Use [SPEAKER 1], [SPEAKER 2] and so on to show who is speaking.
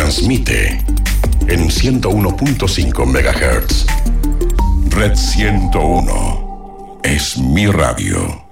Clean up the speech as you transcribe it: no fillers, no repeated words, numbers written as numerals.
[SPEAKER 1] transmite en 101.5 MHz. Red 101 es mi radio.